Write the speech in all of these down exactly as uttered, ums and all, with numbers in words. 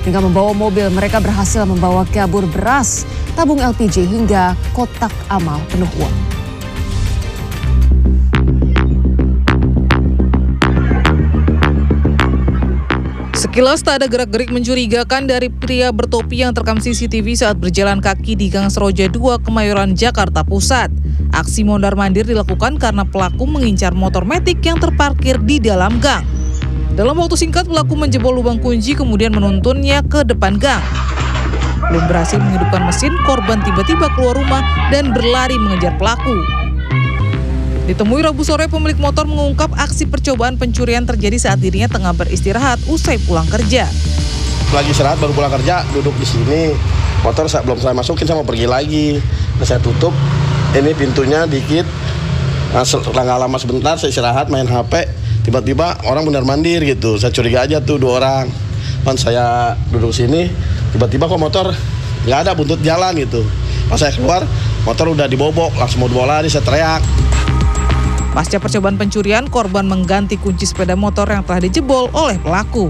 Dengan membawa mobil, mereka berhasil membawa kabur beras, tabung L P G hingga kotak amal penuh uang. Sekilas tak ada gerak-gerik mencurigakan dari pria bertopi yang terekam C C T V saat berjalan kaki di Gang Seroja dua, Kemayoran, Jakarta Pusat. Aksi mondar-mandir dilakukan karena pelaku mengincar motor metik yang terparkir di dalam gang. Dalam waktu singkat, pelaku menjebol lubang kunci kemudian menuntunnya ke depan gang. Belum berhasil menghidupkan mesin, korban tiba-tiba keluar rumah dan berlari mengejar pelaku. Ditemui Rabu sore, pemilik motor mengungkap aksi percobaan pencurian terjadi saat dirinya tengah beristirahat usai pulang kerja. Lagi istirahat baru pulang kerja, duduk di sini. Motor saya belum saya masukin, saya mau pergi lagi. Nah, saya tutup, ini pintunya dikit. Nah, nggak lama sebentar saya istirahat main H P. Tiba-tiba orang mondar-mandir gitu. Saya curiga aja tuh dua orang. Pas saya duduk sini, tiba-tiba kok motor nggak ada, buntut jalan gitu. Pas saya keluar, motor udah dibobok, langsung mau dibawa lari, saya teriak. Pasca percobaan pencurian, korban mengganti kunci sepeda motor yang telah dijebol oleh pelaku.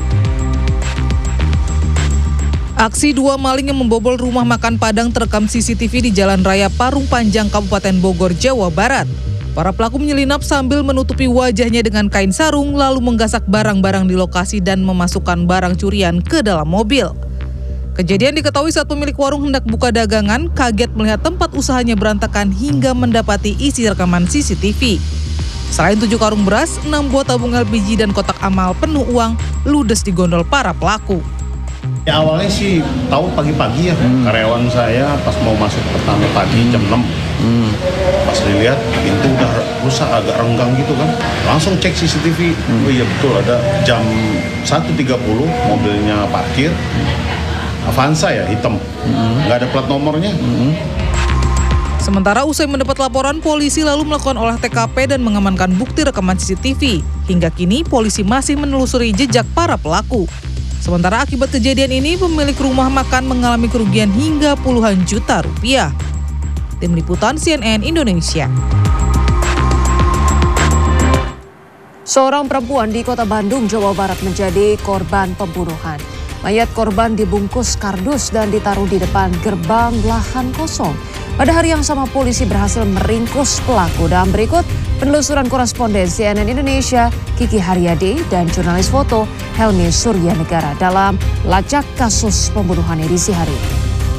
Aksi dua maling yang membobol rumah makan Padang terekam C C T V di Jalan Raya Parung Panjang, Kabupaten Bogor, Jawa Barat. Para pelaku menyelinap sambil menutupi wajahnya dengan kain sarung, lalu menggasak barang-barang di lokasi dan memasukkan barang curian ke dalam mobil. Kejadian diketahui saat pemilik warung hendak buka dagangan, kaget melihat tempat usahanya berantakan hingga mendapati isi rekaman C C T V. Selain tujuh karung beras, enam buah tabung L P G dan kotak amal penuh uang ludes digondol para pelaku. Ya, awalnya sih tahu pagi-pagi ya, hmm. karyawan saya pas mau masuk pertama pagi jam enam. Hmm. Pas dilihat pintu udah rusak, agak renggang gitu kan. Langsung cek C C T V. Hmm. Oh iya betul, ada jam satu tiga puluh mobilnya parkir. Avanza ya, hitam, mm-hmm. nggak ada plat nomornya. Mm-hmm. Sementara usai mendapat laporan, polisi lalu melakukan olah T K P dan mengamankan bukti rekaman C C T V. Hingga kini polisi masih menelusuri jejak para pelaku. Sementara akibat kejadian ini, pemilik rumah makan mengalami kerugian hingga puluhan juta rupiah. Tim Liputan C N N Indonesia. Seorang perempuan di Kota Bandung, Jawa Barat menjadi korban pembunuhan. Mayat korban dibungkus kardus dan ditaruh di depan gerbang lahan kosong. Pada hari yang sama, polisi berhasil meringkus pelaku. Dan berikut penelusuran koresponden C N N Indonesia Kiki Haryadi dan jurnalis foto Helmi Suryanegara dalam lacak kasus pembunuhan edisi hari ini.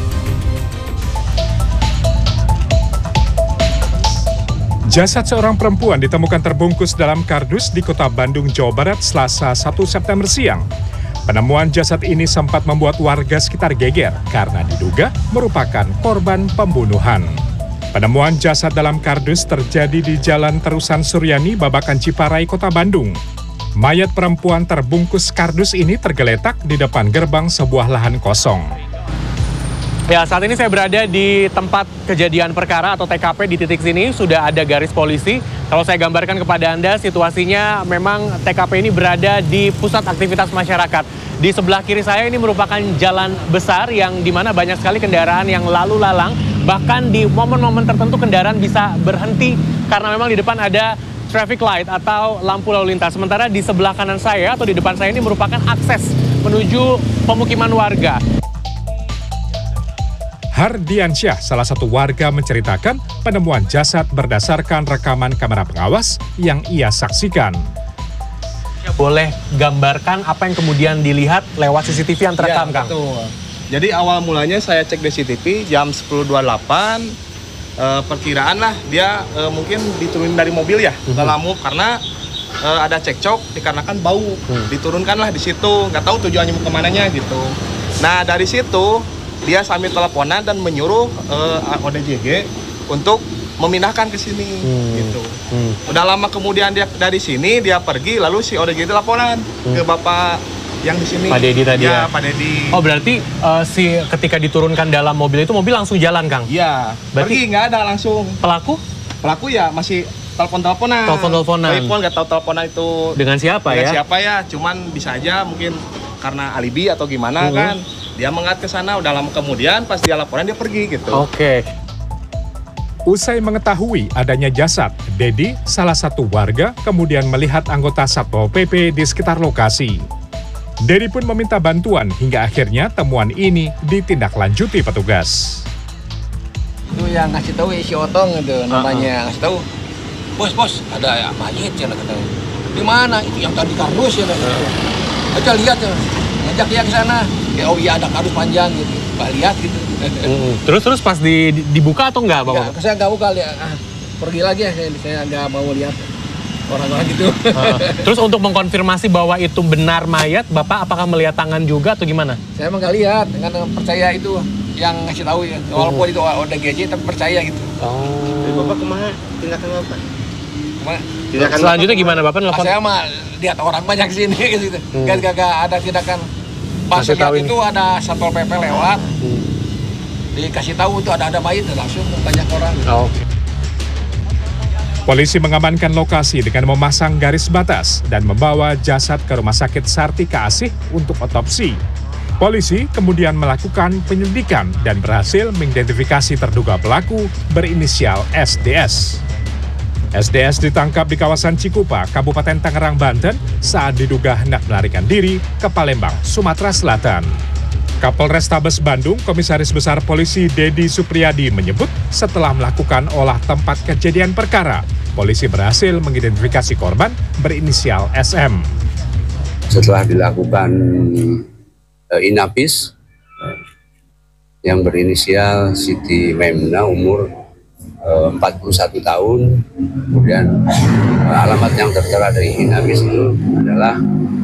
Jasad seorang perempuan ditemukan terbungkus dalam kardus di Kota Bandung, Jawa Barat, Selasa satu September siang. Penemuan jasad ini sempat membuat warga sekitar geger karena diduga merupakan korban pembunuhan. Penemuan jasad dalam kardus terjadi di Jalan Terusan Suryani, Babakan Ciparai, Kota Bandung. Mayat perempuan terbungkus kardus ini tergeletak di depan gerbang sebuah lahan kosong. Ya, saat ini saya berada di tempat kejadian perkara atau T K P. Di titik sini sudah ada garis polisi. Kalau saya gambarkan kepada Anda, situasinya memang T K P ini berada di pusat aktivitas masyarakat. Di sebelah kiri saya ini merupakan jalan besar yang dimana banyak sekali kendaraan yang lalu lalang. Bahkan di momen-momen tertentu kendaraan bisa berhenti karena memang di depan ada traffic light atau lampu lalu lintas. Sementara di sebelah kanan saya atau di depan saya ini merupakan akses menuju pemukiman warga. Hardiansyah, salah satu warga, menceritakan penemuan jasad berdasarkan rekaman kamera pengawas yang ia saksikan. Boleh gambarkan apa yang kemudian dilihat lewat C C T V yang terekam, ya, Kang? Betul. Jadi awal mulanya saya cek di C C T V jam sepuluh dua puluh delapan, e, perkiraan lah dia e, mungkin diturunin dari mobil ya, ke Lamu karena e, ada cekcok dikarenakan bau, hmm. diturunkanlah di situ, nggak tahu tujuannya mau kemananya gitu. Nah dari situ dia sambil teleponan dan menyuruh uh, O D J G untuk memindahkan ke sini, hmm. gitu. Hmm. Udah lama kemudian dia dari sini dia pergi, lalu si O D J G laporan hmm. ke bapak yang di sini. Pak Dedi tadi ya. Ya, Pak Dedi. Oh berarti uh, si ketika diturunkan dalam mobil itu mobil langsung jalan, Kang? Iya. Berarti pergi nggak ada langsung. Pelaku? Pelaku ya masih telepon-teleponan. Telepon-teleponan. Telepon nggak tahu teleponan itu. Dengan siapa dengan ya? Siapa ya? Cuman bisa aja mungkin karena alibi atau gimana hmm. kan. Dia mengat ke sana, udah lama kemudian pas dia laporan dia pergi gitu. Oke. Usai mengetahui adanya jasad, Dedi, salah satu warga, kemudian melihat anggota Satpol P P di sekitar lokasi. Dedi pun meminta bantuan hingga akhirnya temuan ini ditindaklanjuti petugas. Itu yang ngasih tahu si Otong itu namanya, ngasih tahu, bos bos ada ya, mayat ya kata. Di mana itu yang tadi kardus ya? Aja lihat ya, ngajak dia ke sana. Ya, oh iya ada kardus panjang gitu, Pak lihat gitu. Terus terus pas di, dibuka atau enggak Bapak? Enggak, saya nggak buka lihat. Ah, pergi lagi ya, saya saya nggak mau lihat orang-orang gitu. Terus untuk mengkonfirmasi bahwa itu benar mayat, Bapak apakah melihat tangan juga atau gimana? Saya emang nggak lihat, dengan percaya itu yang ngasih tahu ya. Walaupun itu O D G J tapi percaya gitu. Oh. Jadi Bapak kemana? Tindakan apa? Kemana? Tindakan selanjutnya Bapak gimana Bapak nelfon? Saya mah lihat orang banyak sini gitu. Hmm. Gak, gak ada tindakan. Pas lihat itu ada Satpol P P lewat. Hmm. Dikasih tahu tuh ada ada mayat langsung banyak orang. Oh. Polisi mengamankan lokasi dengan memasang garis batas dan membawa jasad ke Rumah Sakit Sartika Asih untuk otopsi. Polisi kemudian melakukan penyelidikan dan berhasil mengidentifikasi terduga pelaku berinisial S D S. S D S ditangkap di kawasan Cikupa, Kabupaten Tangerang, Banten saat diduga hendak melarikan diri ke Palembang, Sumatera Selatan. Kapolrestabes Bandung, Komisaris Besar Polisi Dedi Supriyadi menyebut setelah melakukan olah tempat kejadian perkara, polisi berhasil mengidentifikasi korban berinisial S M. Setelah dilakukan uh, inapis uh, yang berinisial Siti Memna umur uh, empat puluh satu tahun, kemudian uh, alamat yang tertera dari inapis itu adalah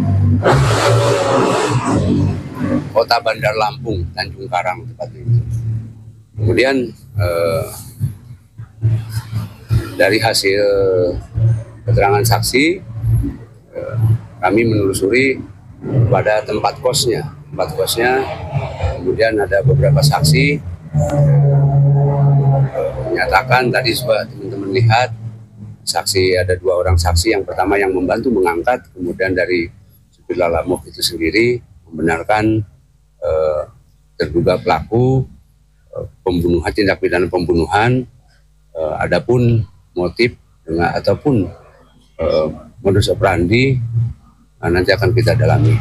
uh, Kota Bandar Lampung, Tanjung Karang tepatnya itu. Kemudian eh, dari hasil keterangan saksi, eh, kami menelusuri pada tempat kosnya. Tempat kosnya, kemudian ada beberapa saksi eh, menyatakan tadi sudah teman-teman lihat, saksi ada dua orang saksi. Yang pertama yang membantu mengangkat, kemudian dari supir Lalamove itu sendiri membenarkan eh, terduga pelaku eh, pembunuhan, tindak pidana pembunuhan. Eh, adapun motif dengan ataupun eh, modus operandi nah, nanti akan kita dalami.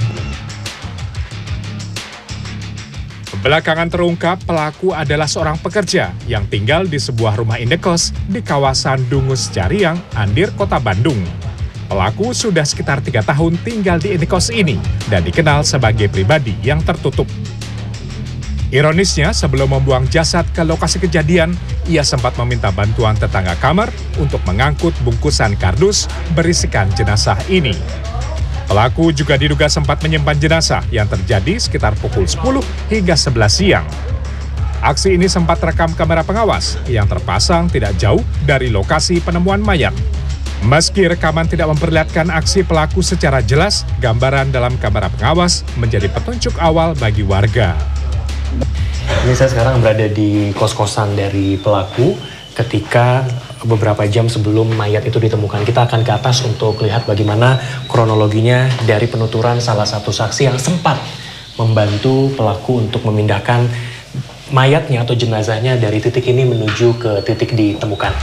Belakangan terungkap pelaku adalah seorang pekerja yang tinggal di sebuah rumah indekos di kawasan Dungus Cariang, Andir, Kota Bandung. Pelaku sudah sekitar tiga tahun tinggal di indekos ini dan dikenal sebagai pribadi yang tertutup. Ironisnya, sebelum membuang jasad ke lokasi kejadian, ia sempat meminta bantuan tetangga kamar untuk mengangkut bungkusan kardus berisikan jenazah ini. Pelaku juga diduga sempat menyimpan jenazah yang terjadi sekitar pukul sepuluh hingga sebelas siang. Aksi ini sempat rekam kamera pengawas yang terpasang tidak jauh dari lokasi penemuan mayat. Meski rekaman tidak memperlihatkan aksi pelaku secara jelas, gambaran dalam kamera pengawas menjadi petunjuk awal bagi warga. Ini saya sekarang berada di kos-kosan dari pelaku ketika beberapa jam sebelum mayat itu ditemukan. Kita akan ke atas untuk lihat bagaimana kronologinya dari penuturan salah satu saksi yang sempat membantu pelaku untuk memindahkan mayatnya atau jenazahnya dari titik ini menuju ke titik ditemukan.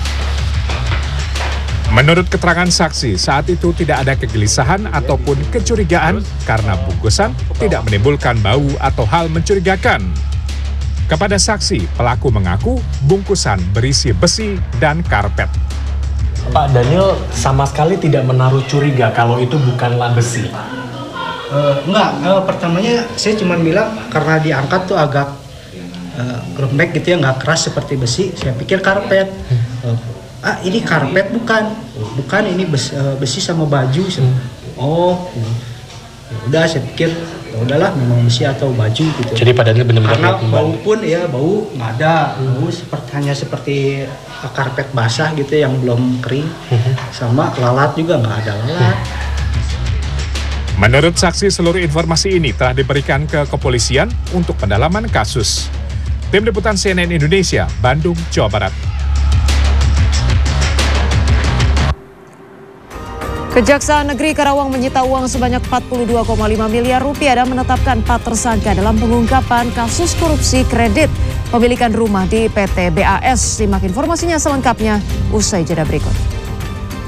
Menurut keterangan saksi, saat itu tidak ada kegelisahan ataupun kecurigaan karena bungkusan tidak menimbulkan bau atau hal mencurigakan. Kepada saksi, pelaku mengaku bungkusan berisi besi dan karpet. Pak Daniel sama sekali tidak menaruh curiga kalau itu bukanlah besi. Uh, enggak, uh, pertamanya saya cuma bilang karena diangkat tuh agak uh, gerembek gitu ya, nggak keras seperti besi. Saya pikir karpet. Uh, ah ini karpet bukan, bukan ini besi, uh, besi sama baju. Oh, udah saya pikir ya udahlah memang besi atau baju gitu. Jadi pada ini benar-benar karena bau pun ya bau nggak ada, bau seperti hanya seperti karpet basah gitu yang belum kering, sama lalat juga nggak ada lalat. Menurut saksi, seluruh informasi ini telah diberikan ke kepolisian untuk pendalaman kasus. Tim Liputan C N N Indonesia, Bandung, Jawa Barat. Kejaksaan Negeri Karawang menyita uang sebanyak empat puluh dua koma lima miliar rupiah dan menetapkan empat tersangka dalam pengungkapan kasus korupsi kredit pemilikan rumah di P T B A S. Simak informasinya selengkapnya usai jeda berikut.